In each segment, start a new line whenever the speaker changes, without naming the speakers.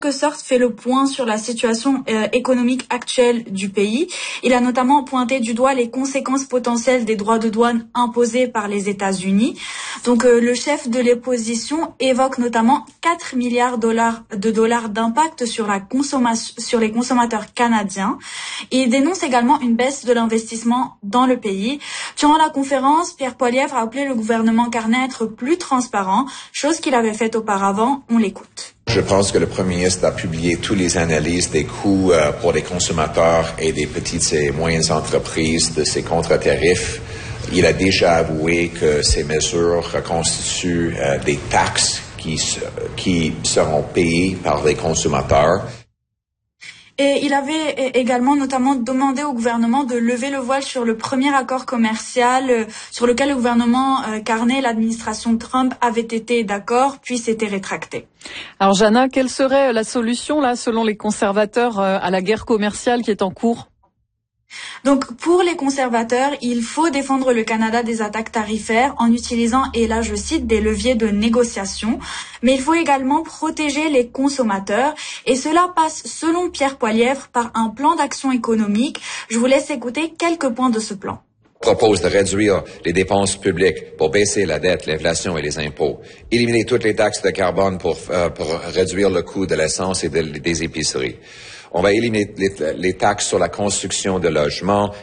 quelque sorte fait le point sur la situation économique actuelle du pays. Il a notamment pointé du doigt les conséquences potentielles des droits de douane imposés par les États-Unis. Donc le chef de l'opposition évoque notamment 4 milliards de dollars d'impact sur les consommateurs canadiens. Il dénonce également une baisse de l'investissement dans le pays. Durant la conférence, Pierre Poilievre a appelé le gouvernement Carney à être plus transparent, chose qu'il avait faite auparavant. On l'écoute.
Je pense que le Premier ministre a publié toutes les analyses des coûts pour les consommateurs et des petites et moyennes entreprises de ces contre-tarifs. Il a déjà avoué que ces mesures constituent des taxes qui seront payées par les consommateurs.
Et il avait également notamment demandé au gouvernement de lever le voile sur le premier accord commercial sur lequel le gouvernement Carney et l'administration Trump avaient été d'accord, puis s'étaient rétractés.
Alors Jana, quelle serait la solution là, selon les conservateurs, à la guerre commerciale qui est en cours ?
Donc pour les conservateurs, il faut défendre le Canada des attaques tarifaires en utilisant, et là je cite, des leviers de négociation. Mais il faut également protéger les consommateurs et cela passe, selon Pierre Poilievre, par un plan d'action économique. Je vous laisse écouter quelques points de ce plan.
Propose de réduire les dépenses publiques pour baisser la dette, l'inflation et les impôts. Éliminer toutes les taxes de carbone pour réduire le coût de l'essence et des épiceries. On va éliminer les taxes sur la construction de logements.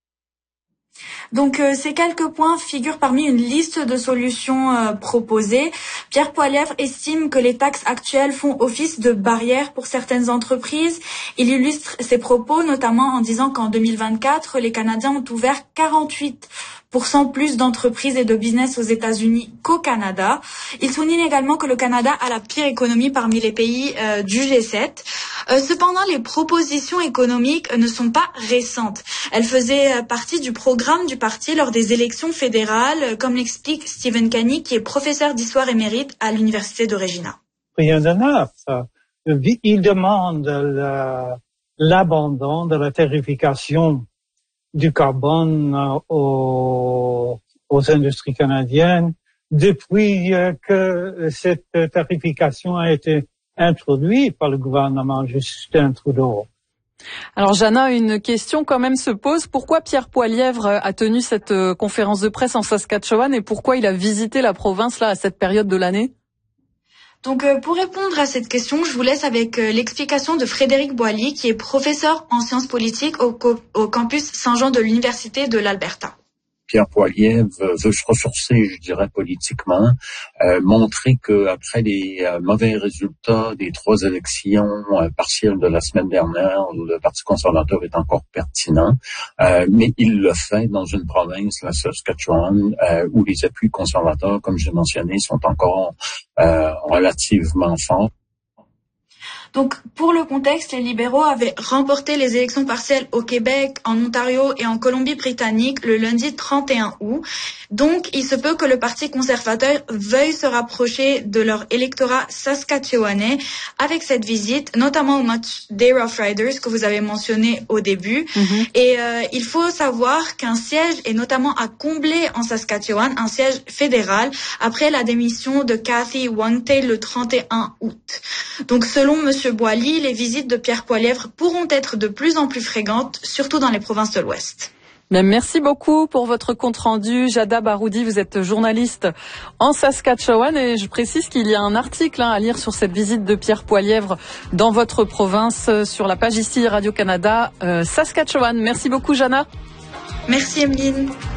Donc ces quelques points figurent parmi une liste de solutions proposées. Pierre Poilievre estime que les taxes actuelles font office de barrière pour certaines entreprises. Il illustre ses propos notamment en disant qu'en 2024, les Canadiens ont ouvert 48% plus d'entreprises et de business aux États-Unis qu'au Canada. Il souligne également que le Canada a la pire économie parmi les pays du G7. Cependant, les propositions économiques ne sont pas récentes. Elles faisaient partie du programme du parti lors des élections fédérales, comme l'explique Stephen Kenney, qui est professeur d'histoire émérite à l'Université de Regina.
Rien de neuf. Il demande l'abandon de la tarification du carbone aux industries canadiennes depuis que cette tarification a été introduite par le gouvernement Justin Trudeau.
Alors Jana, une question quand même se pose. Pourquoi Pierre Poilievre a tenu cette conférence de presse en Saskatchewan et pourquoi il a visité la province là à cette période de l'année ?
Donc pour répondre à cette question, je vous laisse avec l'explication de Frédéric Boilly, qui est professeur en sciences politiques au campus Saint-Jean de l'Université de l'Alberta.
Pierre Poilievre veut se ressourcer, je dirais, politiquement, montrer que après les mauvais résultats des 3 élections partielles de la semaine dernière, le Parti conservateur est encore pertinent, mais il le fait dans une province, la Saskatchewan, où les appuis conservateurs, comme j'ai mentionné, sont encore relativement forts.
Donc, pour le contexte, les libéraux avaient remporté les élections partielles au Québec, en Ontario et en Colombie-Britannique le lundi 31 août. Donc, il se peut que le Parti conservateur veuille se rapprocher de leur électorat saskatchewanais avec cette visite, notamment au match des Rough Riders que vous avez mentionné au début. Et il faut savoir qu'un siège est notamment à combler en Saskatchewan, un siège fédéral, après la démission de Cathy Wangte le 31 août. Donc, selon M. Boilly, les visites de Pierre Poilievre pourront être de plus en plus fréquentes, surtout dans les provinces de l'Ouest.
Merci beaucoup pour votre compte-rendu. Jada Baroudi, vous êtes journaliste en Saskatchewan et je précise qu'il y a un article à lire sur cette visite de Pierre Poilievre dans votre province sur la page ici Radio-Canada Saskatchewan. Merci beaucoup Jana.
Merci Emeline.